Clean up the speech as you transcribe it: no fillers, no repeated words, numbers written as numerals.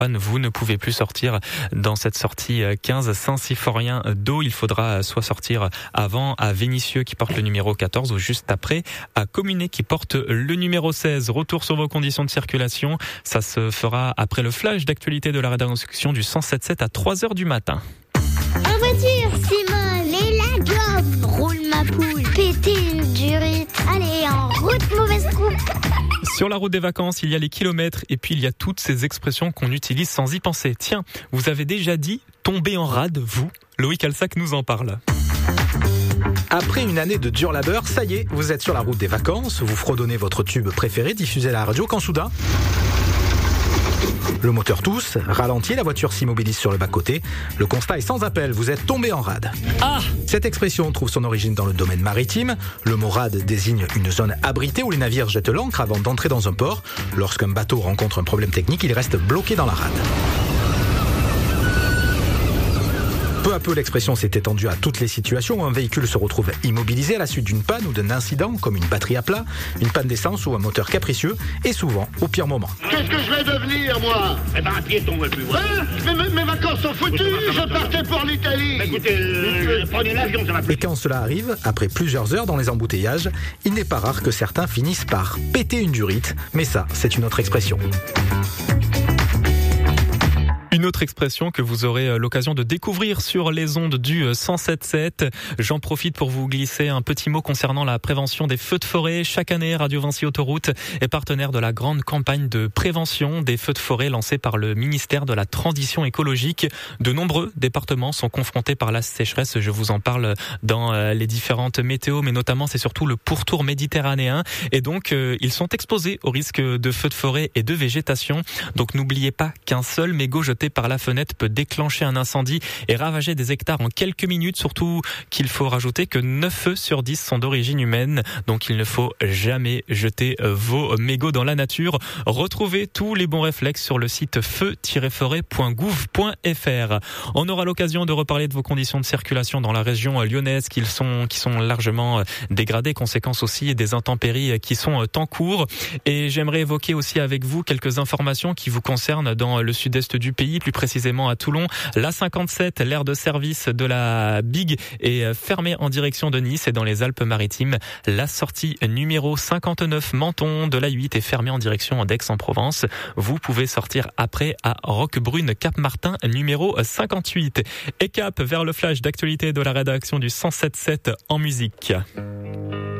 vous ne pouvez plus sortir dans cette sortie 15 Saint-Symphorien d'Eau. Il faudra soit sortir avant à Vénissieux qui porte le numéro 14 ou juste après à Communé qui porte le numéro 16. Retour sur vos conditions de circulation. Ça se fera après le flash d'actualité de la rédaction du 107.7 à 3h du matin. En voiture, Simone et la gomme. Roule ma poule, péter une durite. Allez, en route, mauvaise coupe. Sur la route des vacances, il y a les kilomètres et puis il y a toutes ces expressions qu'on utilise sans y penser. Tiens, vous avez déjà dit tomber en rade, vous ? Loïc Alsac nous en parle. Après une année de dur labeur, ça y est, vous êtes sur la route des vacances, vous fredonnez votre tube préféré diffusé à la radio quand soudain... Le moteur tousse, ralentit, la voiture s'immobilise sur le bas-côté. Le constat est sans appel, vous êtes tombé en rade. Cette expression trouve son origine dans le domaine maritime. Le mot rade désigne une zone abritée où les navires jettent l'ancre avant d'entrer dans un port. Lorsqu'un bateau rencontre un problème technique, il reste bloqué dans la rade. Peu à peu, l'expression s'est étendue à toutes les situations où un véhicule se retrouve immobilisé à la suite d'une panne ou d'un incident, comme une batterie à plat, une panne d'essence ou un moteur capricieux, et souvent au pire moment. Qu'est-ce que je vais devenir, moi ? Eh ben, un piéton, le plus voilà. Mes vacances sont foutues, je partais pour l'Italie. Écoutez, prenez l'avion, ça va plus. Et quand cela arrive, après plusieurs heures dans les embouteillages, il n'est pas rare que certains finissent par péter une durite, mais ça, c'est une autre expression. Une autre expression que vous aurez l'occasion de découvrir sur les ondes du 107.7. J'en profite pour vous glisser un petit mot concernant la prévention des feux de forêt. Chaque année, Radio Vinci Autoroute est partenaire de la grande campagne de prévention des feux de forêt lancée par le ministère de la Transition écologique. De nombreux départements sont confrontés par la sécheresse. Je vous en parle dans les différentes météos, mais notamment c'est surtout le pourtour méditerranéen. Et donc, ils sont exposés au risque de feux de forêt et de végétation. Donc, n'oubliez pas qu'un seul mégot jeté par la fenêtre peut déclencher un incendie et ravager des hectares en quelques minutes, surtout qu'il faut rajouter que 9 feux sur 10 sont d'origine humaine, donc il ne faut jamais jeter vos mégots dans la nature. Retrouvez tous les bons réflexes sur le site feu-forêt.gouv.fr. On aura l'occasion de reparler de vos conditions de circulation dans la région lyonnaise qui sont largement dégradées, conséquence aussi des intempéries qui sont en cours. Et j'aimerais évoquer aussi avec vous quelques informations qui vous concernent dans le sud-est du pays, plus précisément à Toulon. La 57, l'aire de service de la Big est fermée en direction de Nice et dans les Alpes-Maritimes. La sortie numéro 59 Menton de la 8 est fermée en direction d'Aix-en-Provence. Vous pouvez sortir après à Roquebrune, Cap-Martin numéro 58. Et cap vers le flash d'actualité de la rédaction du 107.7 en musique.